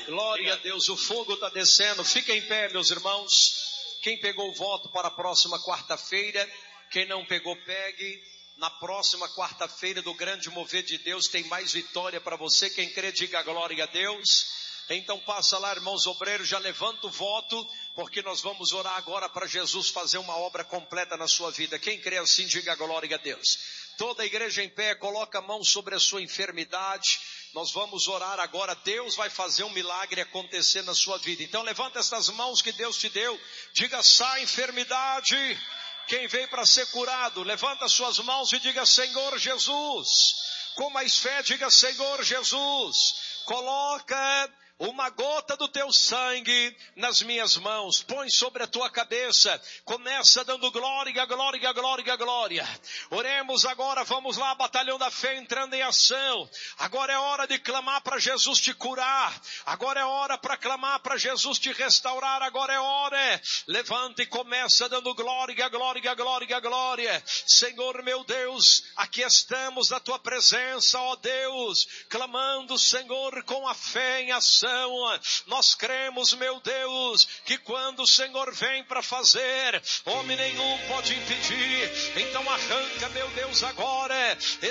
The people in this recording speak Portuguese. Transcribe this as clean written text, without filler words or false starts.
Glória a Deus, o fogo está descendo. Fica em pé, meus irmãos. Quem pegou o voto para a próxima quarta-feira, quem não pegou, pegue. Na próxima quarta-feira do grande mover de Deus tem mais vitória para você. Quem crê, diga glória a Deus. Então passa lá, irmãos obreiros, já levanta o voto, porque nós vamos orar agora para Jesus fazer uma obra completa na sua vida. Quem crê assim, diga glória a Deus. Toda a igreja em pé, coloca a mão sobre a sua enfermidade. Nós vamos orar agora, Deus vai fazer um milagre acontecer na sua vida. Então levanta essas mãos que Deus te deu, diga: sai enfermidade. Quem veio para ser curado, levanta suas mãos e diga: Senhor Jesus. Com mais fé, diga: Senhor Jesus. Coloca uma gota do teu sangue nas minhas mãos, põe sobre a tua cabeça, começa dando glória, glória, glória, glória. Oremos agora, vamos lá, batalhão da fé entrando em ação. Agora é hora de clamar para Jesus te curar, agora é hora para clamar para Jesus te restaurar, agora é hora. Levanta e começa dando glória, glória, glória, glória. Senhor meu Deus, aqui estamos na tua presença, ó Deus, clamando, Senhor, com a fé em ação. Nós cremos, meu Deus, que quando o Senhor vem para fazer, homem nenhum pode impedir. Então arranca, meu Deus, agora